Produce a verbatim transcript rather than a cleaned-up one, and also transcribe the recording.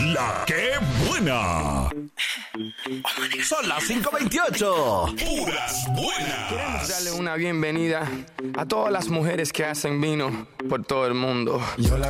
La que buena. Son las cinco veintiocho. Puras buenas. Queremos darle una bienvenida a todas las mujeres que hacen vino por todo el mundo. Yo la